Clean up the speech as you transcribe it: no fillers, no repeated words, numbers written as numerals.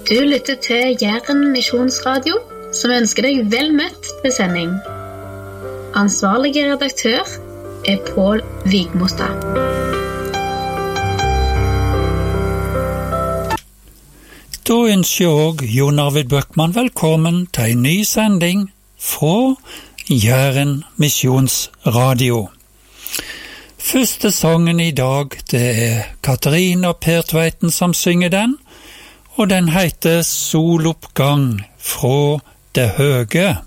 Du lytter til Jæren Misjonsradio, som ønsker deg vel møtt til sending. Ansvarlige redaktør er Pål Vigmostad. Da ønsker jeg også Jon Arvid Bøckmann velkommen til en ny sending fra Jæren Misjonsradio. Første sangen i dag, det er Katarina og Per Tveiten som synger den, og den heter Soloppgang fra det høge.